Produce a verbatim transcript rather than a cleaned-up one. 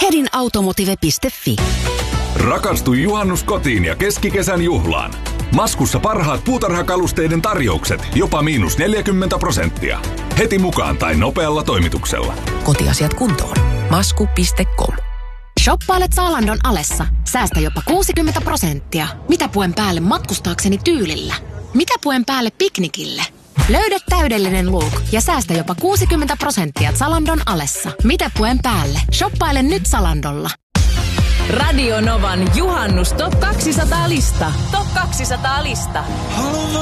hedinautomotive piste fi. Rakastu juhannuskotiin ja keskikesän juhlaan. Maskussa parhaat puutarhakalusteiden tarjoukset, jopa miinus neljäkymmentä prosenttia. Heti mukaan tai nopealla toimituksella. Kotiasiat kuntoon. masku piste com. Shoppailet Zalandon alessa. Säästä jopa kuusikymmentä prosenttia. Mitä puen päälle matkustaakseni tyylillä? Mitä puen päälle piknikille? Löydä täydellinen look ja säästä jopa kuusikymmentä prosenttia Zalandon alessa. Mitä puen päälle? Shoppaile nyt Zalandolla. Radio Novan juhannus top kaksisataa lista. Top kaksisataa lista.